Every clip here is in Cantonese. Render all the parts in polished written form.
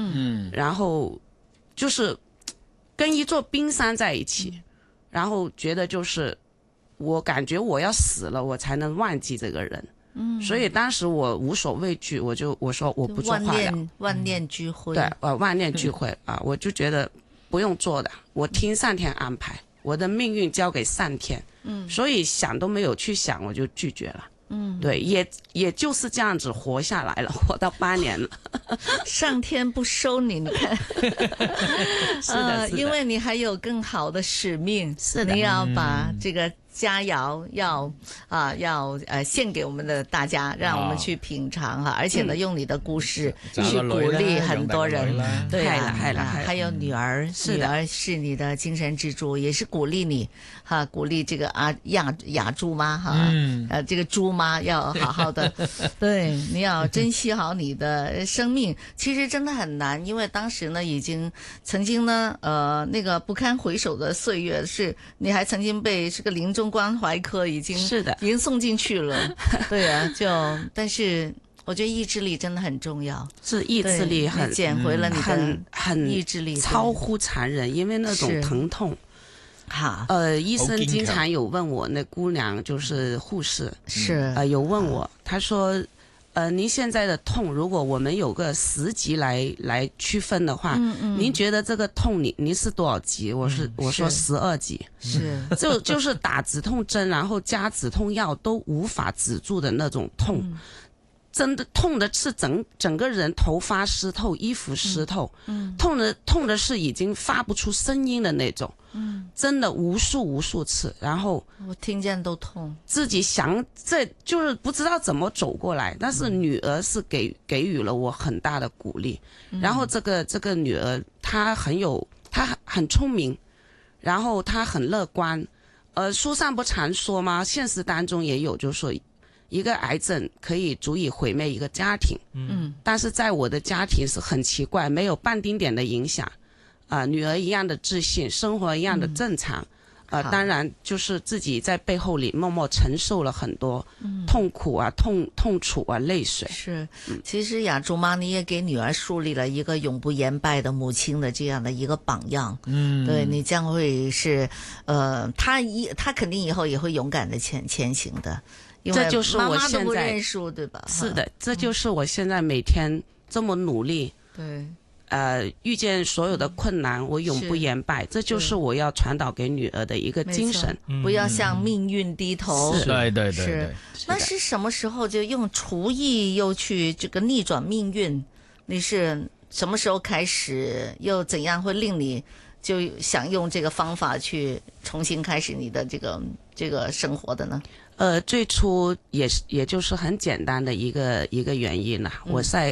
然后就是跟一座冰山在一起，然后觉得就是我感觉我要死了，我才能忘记这个人。所以当时我无所畏惧，我说我不做化疗， 万念俱灰。 对，万念俱灰啊！我就觉得不用做的，我听上天安排，我的命运交给上天。所以想都没有去想，我就拒绝了。对，也就是这样子活下来了，活到8年了。 上天不收你，你看， 是的， 因为你还有更好的使命， 是的， 你要把这个佳肴要献给我们的大家，让我们去品尝哈，而且呢，用你的故事去鼓励很多人。对啊，还有女儿，女儿是你的精神支柱，也是鼓励你哈，鼓励这个雅珠妈哈，这个猪妈要好好的，对，你要珍惜好你的生命。其实真的很难，因为当时呢，已经曾经呢，那个不堪回首的岁月，是你还曾经被这个临终关怀科已经送进去了。对啊，但是我觉得意志力真的很重要， 是意志力很捡回了你的很意志力， 超乎常人，因为那种疼痛。医生经常有问我，那姑娘就是护士，有问我，她说，您现在的痛，如果我们有个10级来区分的话，您觉得这个痛您是多少级？我说12级，就是打止痛针，然后加止痛药都无法止住的那种痛。真的痛的是整个人头发湿透，衣服湿透，痛的是已经发不出声音的那种，真的无数次，然后我听见都痛，自己想这就是不知道怎么走过来，但是女儿是给予了我很大的鼓励，然后这个女儿她很聪明，然后她很乐观，书上不常说吗？现实当中也有，就是说一个癌症可以足以毁灭一个家庭，但是在我的家庭是很奇怪，没有半丁点的影响，女儿一样的自信，生活一样的正常，当然就是自己在背后里默默承受了很多痛苦啊、痛楚啊、泪水。 是，其实雅珠妈你也给女儿树立了一个永不言败的母亲的这样的一个榜样。对，你将会是，她肯定以后也会勇敢的前行的。 这就是我现在妈妈都不认输，对吧？ 是的，这就是我现在每天这么努力， 对， 遇见所有的困难，我永不言败，这就是我要传导给女儿的一个精神， 不要向命运低头。 对。 那是什么时候就用厨艺又去这个逆转命运？你是什么时候开始？又怎样会令你就想用这个方法去重新开始你的这个生活的呢？ 最初也就是很简单的一个原因啦。我在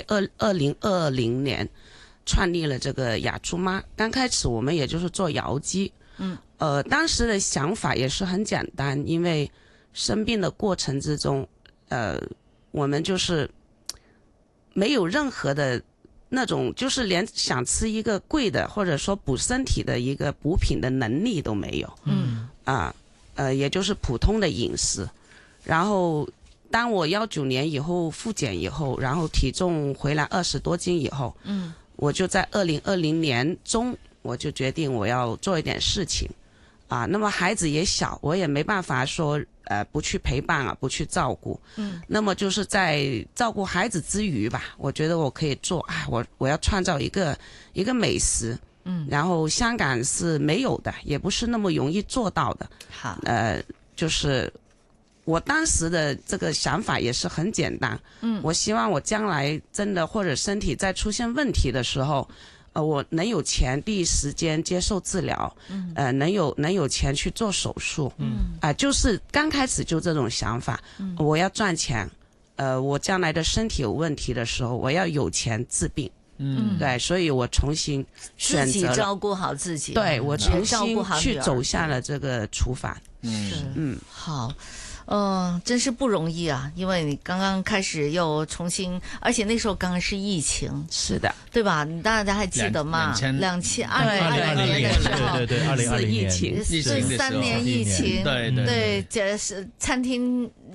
2020年创立了这个雅珠妈，刚开始我们也就是做窑鸡，当时的想法也是很简单，因为生病的过程之中，我们就是没有任何的那种，就是连想吃一个贵的或者说补身体的一个补品的能力都没有，也就是普通的饮食。然后当我19年以后复检以后，然后体重回来20多斤以后，我就在2020年中我就决定我要做一点事情，那么孩子也小，我也没办法说不去陪伴啊，不去照顾，那么就是在照顾孩子之余吧，我觉得我可以做，我要创造一个美食，然后香港是没有的，也不是那么容易做到的。 好， 就是我当时的这个想法也是很简单，我希望我将来真的或者身体在出现问题的时候，我能有钱第一时间接受治疗，能有钱去做手术，就是刚开始就这种想法，我要赚钱，我将来的身体有问题的时候，我要有钱治病。对，所以我重新选择自己照顾好自己， 对，我重新去走下了这个厨房。 好。真是不容易啊！因为你刚刚开始又重新，而且那时候刚刚是疫情， 是的， 对吧？你大家还记得吗？2020年的时候， 对，2020年疫情是3年疫情，对，这是餐厅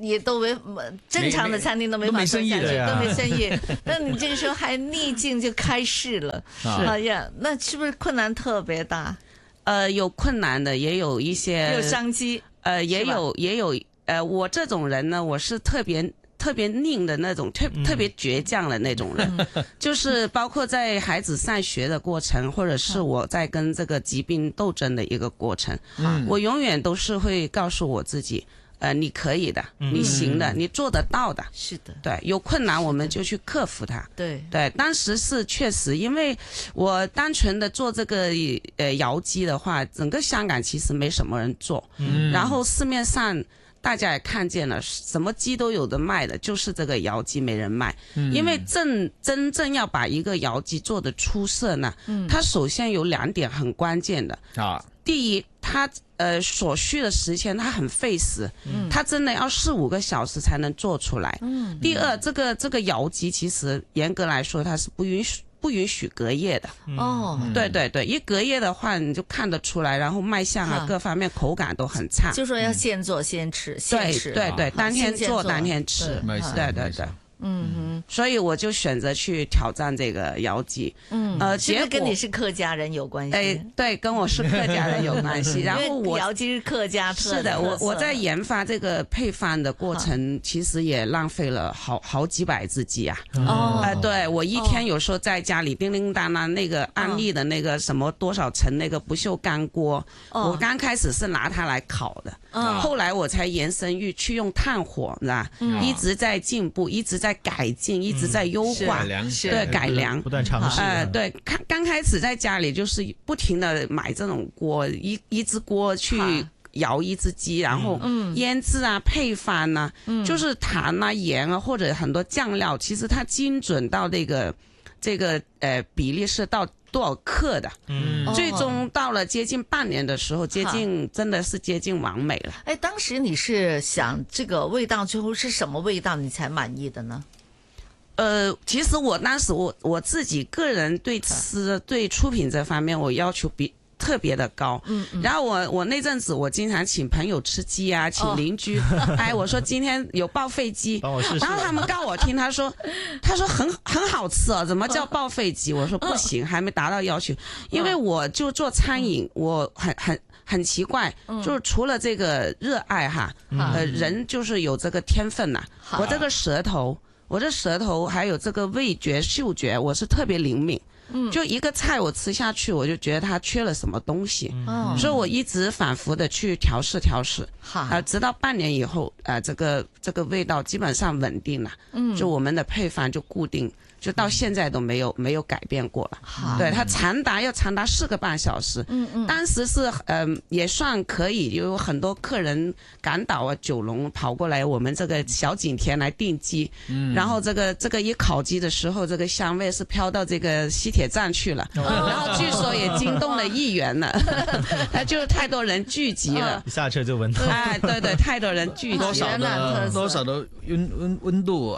也都正常的餐厅都没法做下去，都没生意。那你这个时候还逆境就开市了，哎呀，那是不是困难特别大？ 有困难的，也有一些有商机， 也有我这种人呢，我是特别拧的那种，特别倔强的那种人，就是包括在孩子上学的过程，或者是我在跟这个疾病斗争的一个过程，我永远都是会告诉我自己，你可以的，你行的，你做得到的。 是的， 对，有困难我们就去克服它。 对， 当时是确实，因为我单纯的做这个窑鸡的话，整个香港其实没什么人做，然后市面上大家也看见了，什么鸡都有的卖的，就是这个窑鸡没人卖。因为真正要把一个窑鸡做得出色呢，它首先有2点很关键的啊。第一，它所需的时间它很费时，它真的要4-5个小时才能做出来。第二，这个窑鸡其实严格来说它是不允许隔夜的。对，一隔夜的话你就看得出来，然后卖相啊各方面口感都很差。 就说要现做现吃， 对，当天做当天吃。对。所以我就选择去挑战这个窑鸡。 结果跟你是客家人有关系。 对，跟我是客家人有关系。然后我窑鸡是客家特色。 是的，我在研发这个配方的过程，其实也浪费了好几百只鸡啊。对，我一天有时候在家里叮叮当当那个安利的那个什么多少层那个不锈钢锅，我刚开始是拿它来烤的，后来我才延伸去用炭火，你知道，一直在进步，一直在改进，一直在优化，对，改良， 不断尝试。 对，刚开始在家里就是不停的买这种锅，一只锅去摇一只鸡，然后腌制啊、配方啊，就是糖啊、盐啊或者很多酱料，其实它精准到这个比例是到多少克的，最终到了接近半年的时候，真的是接近完美了。 当时你是想这个味道最后是什么味道你才满意的呢？ 其实我当时我自己个人对对出品这方面我要求特别的高。然后我那阵子我经常请朋友吃鸡啊，请邻居，我说今天有爆肺鸡，然后他们告我听，他说很好吃哦，怎么叫爆肺鸡？我说不行，还没达到要求，因为我就做餐饮，我很奇怪，就是除了这个热爱哈，人就是有这个天分呐，我这舌头还有这个味觉、嗅觉，我是特别灵敏。就一个菜我吃下去，我就觉得它缺了什么东西，所以我一直反复的去调试，直到半年以后，这个味道基本上稳定了，就我们的配方就固定。就到现在都没有改变过了。对，它要长达4个半小时。当时是也算可以，有很多客人港岛啊、九龙跑过来我们这个小景田来订鸡，然后这个一烤鸡的时候，这个香味是飘到这个西铁站去了，然后据说也惊动了议员了，就是太多人聚集了， 一下车就闻到。 对，太多人聚集了。多少的温度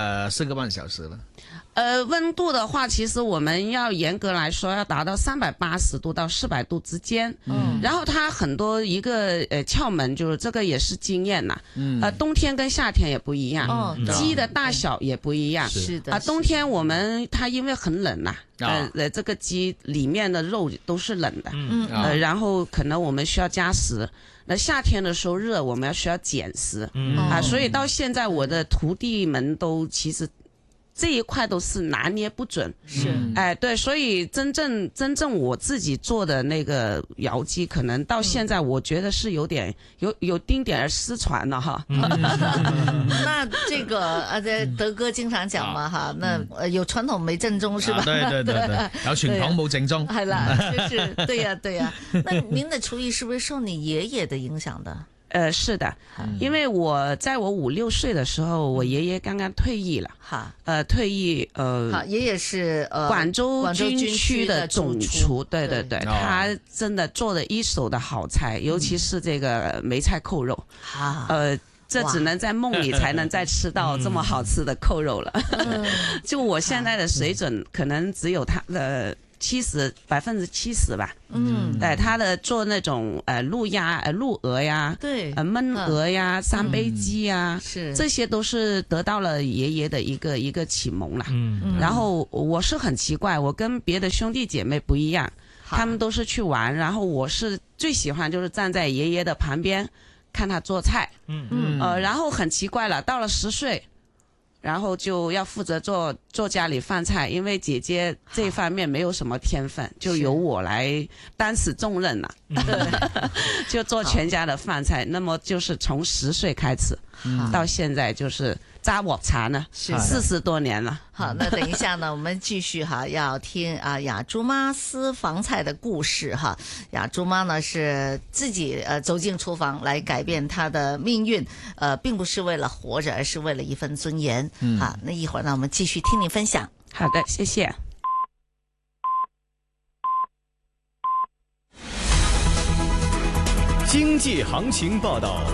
4个半小时了。 温度的话，其实我们要严格来说要达到380度到400度之间。然后它很多一个窍门，就是这个也是经验呐。冬天跟夏天也不一样，鸡的大小也不一样。 是的。 冬天它因为很冷呐，这个鸡里面的肉都是冷的。然后可能我们需要加食。那夏天的时候热，我们需要减食。所以到现在我的徒弟们都其实这一块都是拿捏不准。对，所以真正我自己做的那个窑鸡，可能到现在我觉得是有丁点儿失传了哈。 那这个德哥经常讲嘛哈，那有传统没正宗是吧？ 对，有傳統冇正宗。 係啦，就是对呀。那您的厨艺是不是受你爷爷的影响的？ 是的，因为在我5-6岁的时候，我爷爷刚刚退役了。退役爷爷是广州军区的总厨，对，他真的做了一手的好菜，尤其是这个梅菜扣肉。这只能在梦里才能再吃到这么好吃的扣肉了。就我现在的水准，可能只有他的 70%吧。对，他的做那种路鹅呀， 对， 焖鹅呀，三杯鸡呀， 是这些都是得到了爷爷的一个启蒙啦。然后我是很奇怪，我跟别的兄弟姐妹不一样，他们都是去玩，然后我是最喜欢就是站在爷爷的旁边看他做菜。然后很奇怪了，到了10岁。然后就要负责做家里饭菜，因为姐姐这方面没有什么天分，就由我来担此重任了。就做全家的饭菜。那么就是从10岁开始，到现在就是扎我茶呢，是40多年了。 好，那等一下呢，我们继续哈，要听雅珠妈私房菜的故事哈。雅珠妈呢是自己走进厨房来改变她的命运，并不是为了活着，而是为了一份尊严。好，那一会儿呢，我们继续听你分享。 好的，谢谢。 经济行情报道。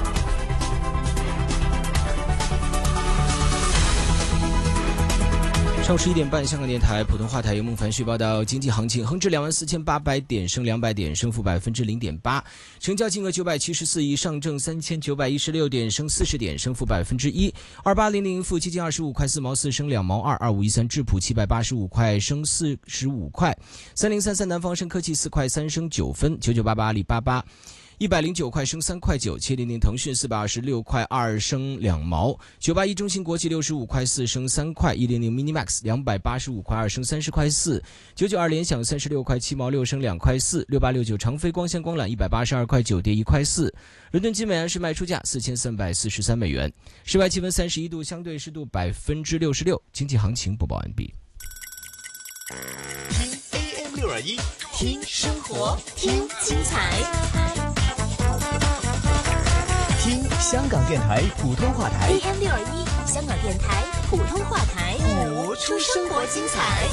上午11点半，香港电台普通话台由孟凡旭报道经济行情。恒指24,800点，升200点，升幅0.8%，成交金额974亿。上证3916点，升40点，升幅1%。2800富基金25块4毛4，升2毛2。2513智普785块，升45块。3033南方生科技4块3，升9分。9988阿里巴巴109块升3块9，700腾讯426块2，升2毛，981中芯国际65块4，升3块，100 Minimax 285块2，升30块4，992联想36块7毛6，升2块4，6869长飞光纤光缆182块9，跌1块4。伦敦金每安士卖出价4343美元。室外气温31度，相对湿度66%。经济行情播报完毕。 听 AM621， 听生活，听精彩。 听香港电台普通话台 AM621，香港电台普通话台， 活出生活精彩。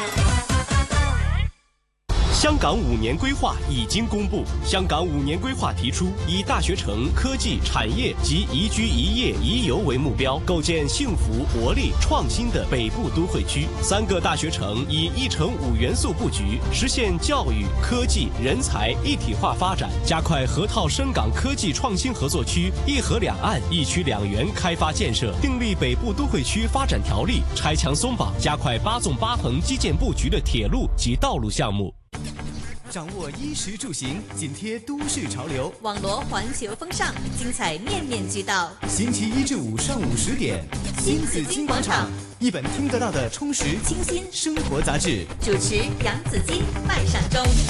香港5年规划已经公布。香港5年规划提出，以大学城、科技、产业及宜居宜业宜游为目标，构建幸福、活力、创新的北部都会区。3个大学城以1城5元素布局，实现教育、科技、人才一体化发展，加快河套深港科技创新合作区1河2岸1区2园开发建设，订立北部都会区发展条例，拆墙松绑，加快8纵8横基建布局的铁路及道路项目。 掌握衣食住行，紧贴都市潮流， 网罗环球风尚，精彩面面俱到。 星期1至5上午10点，新紫金广场，一本听得到的充实清新生活杂志。 主持杨紫金、麦尚中。